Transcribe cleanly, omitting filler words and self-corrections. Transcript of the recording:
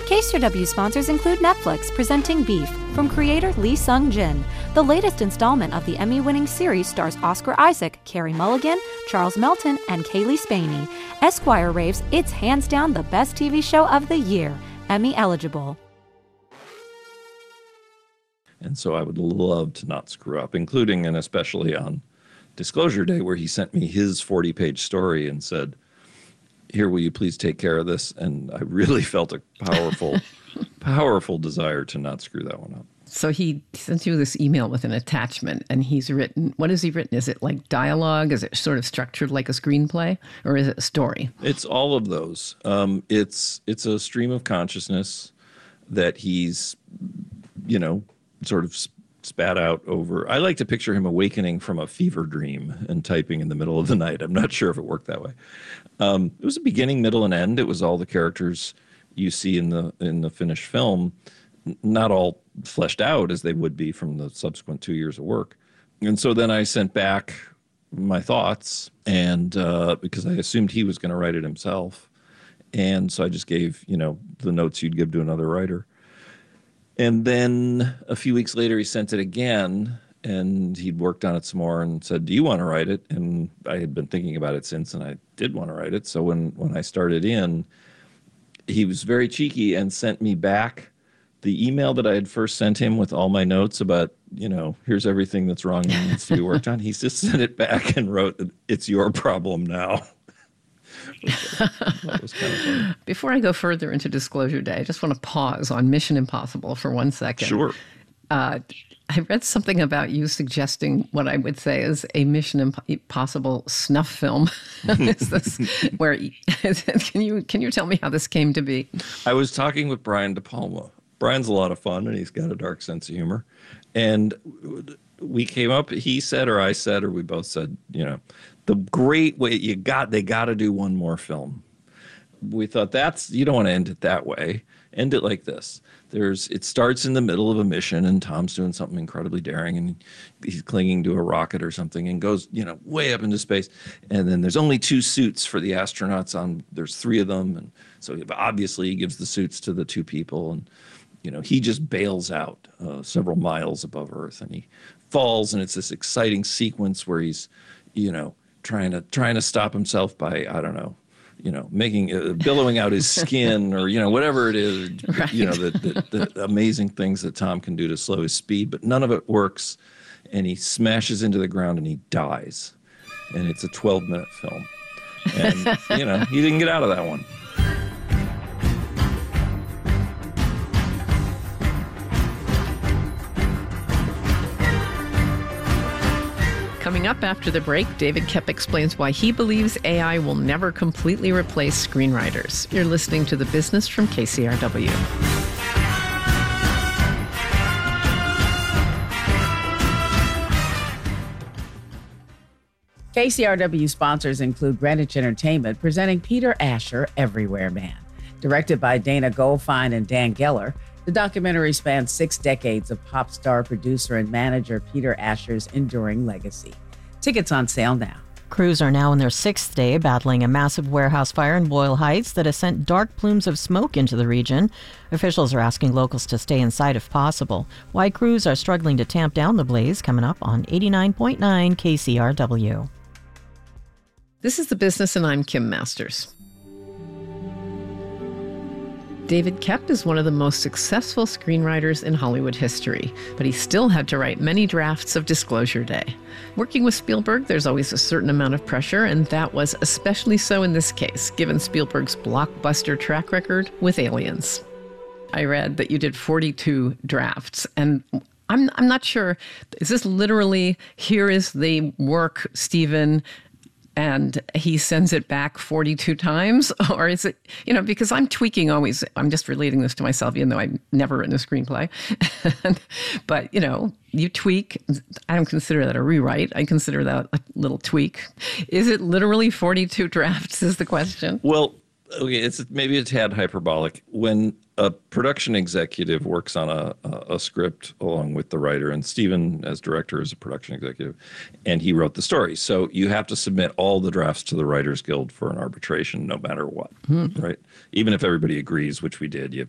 KCRW sponsors include Netflix, presenting Beef, from creator Lee Sung-jin. The latest installment of the Emmy-winning series stars Oscar Isaac, Carey Mulligan, Charles Melton, and Kaylee Spaney. Esquire raves it's hands down the best TV show of the year, Emmy eligible. And so I would love to not screw up, including and especially on Disclosure Day, where he sent me his 40-page story and said, here, will you please take care of this? And I really felt a powerful desire to not screw that one up. So he sent you this email with an attachment, and he's written, what has he written? Is it like dialogue? Is it sort of structured like a screenplay? Or is it a story? It's all of those. It's a stream of consciousness that he's, sort of spat out over. I like to picture him awakening from a fever dream and typing in the middle of the night. I'm not sure if it worked that way. It was a beginning, middle, and end. It was all the characters you see in the finished film, not all fleshed out as they would be from the subsequent 2 years of work. And so then I sent back my thoughts, and because I assumed he was going to write it himself. And so I just gave, the notes you'd give to another writer. And then a few weeks later, he sent it again, and he'd worked on it some more and said, do you want to write it? And I had been thinking about it since, and I did want to write it. So when I started in, he was very cheeky and sent me back the email that I had first sent him with all my notes about, here's everything that's wrong and needs to be worked on. He just sent it back and wrote, it's your problem now. That was kind of funny. Before I go further into Disclosure Day, I just want to pause on Mission Impossible for 1 second. Sure. I read something about you suggesting what I would say is a Mission Impossible snuff film. Is this where? Can you tell me how this came to be? I was talking with Brian De Palma. Brian's a lot of fun, and he's got a dark sense of humor. And we came up. He said, or I said, or we both said, the great way they got to do one more film. We thought you don't want to end it that way. End it like this. It starts in the middle of a mission, and Tom's doing something incredibly daring, and he's clinging to a rocket or something and goes, way up into space. And then there's only 2 suits for the astronauts there's 3 of them. And so obviously he gives the suits to the 2 people, and, he just bails out several miles above Earth, and he falls, and it's this exciting sequence where he's, trying to stop himself by, I don't know, making billowing out his skin or whatever it is, right. The amazing things that Tom can do to slow his speed, but none of it works, and he smashes into the ground and he dies, and it's a 12-minute film, and he didn't get out of that one. Coming up after the break, David Koepp explains why he believes AI will never completely replace screenwriters. You're listening to The Business from KCRW. KCRW sponsors include Greenwich Entertainment, presenting Peter Asher, Everywhere Man. Directed by Dana Goldfein and Dan Geller, the documentary spans 6 decades of pop star, producer, and manager Peter Asher's enduring legacy. Tickets on sale now. Crews are now in their 6th day battling a massive warehouse fire in Boyle Heights that has sent dark plumes of smoke into the region. Officials are asking locals to stay inside if possible. Why crews are struggling to tamp down the blaze, coming up on 89.9 KCRW. This is The Business, and I'm Kim Masters. David Koepp is one of the most successful screenwriters in Hollywood history, but he still had to write many drafts of Disclosure Day. Working with Spielberg, there's always a certain amount of pressure, and that was especially so in this case, given Spielberg's blockbuster track record with Aliens. I read that you did 42 drafts, and I'm not sure, is this literally, here is the work, Stephen, and he sends it back 42 times? Or is it, because I'm tweaking always, I'm just relating this to myself, even though I've never written a screenplay. But, you tweak. I don't consider that a rewrite. I consider that a little tweak. Is it literally 42 drafts is the question? Well, okay, it's maybe a tad hyperbolic. When a production executive works on a script along with the writer, and Stephen, as director, is a production executive, and he wrote the story. So you have to submit all the drafts to the Writers Guild for an arbitration, no matter what, right? Even if everybody agrees, which we did, you